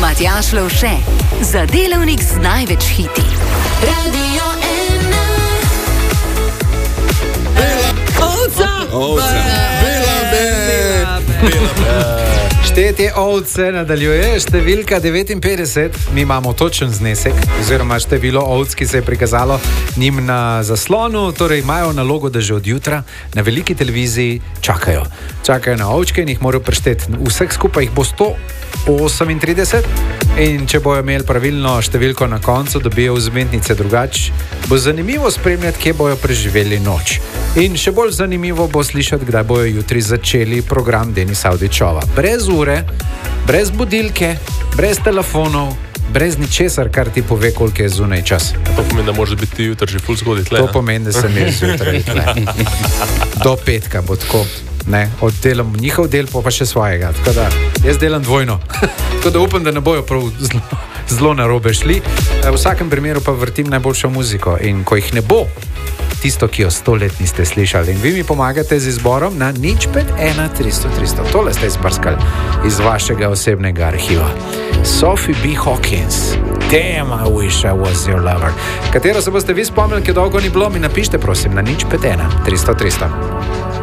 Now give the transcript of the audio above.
Matjaž Lovše, za delavnik z največ hiti. Radio 1. Ovca. Štetje ovce nadaljuje, številka 59, mi imamo točen znesek, oziroma število ovc, ki se je prikazalo njim na zaslonu, torej imajo nalogo, da že od jutra na veliki televiziji čakajo na ovčke in jih morajo prešteti. Vseh skupaj jih bo 138 in če bojo imeli pravilno številko na koncu, dobijo vzmetnice. Drugače bo zanimivo spremljati, kje bojo preživeli noč. In še bolj zanimivo bo slišati, kdaj bojo jutri začeli program Denisa Avdićova. Brez ure, brez budilke, brez telefonov, brez ničesar, kar ti pove, koliko je zunaj čas. To pomeni, da može biti jutri že ful zgodaj tle. To pomeni, da sem jaz jutri tle. Do petka bo tako. Ne, oddelam njihov del, pa še svojega. Tako da jaz delam dvojno. Tako da upam, da ne bojo prav zelo narobe šli. V vsakem primeru pa vrtim najboljšo muziko. In ko jih ne bo, tisto, ki jo 100 let niste slišali. In vi mi pomagate z izborom na 051 300 300. Tole ste izbrskali iz vašega osebnega arhiva. Sophie B. Hawkins. Damn, I wish I was your lover. Katero se boste vi spomnili, ki dolgo ni bilo, mi napište prosim na 051 300 300.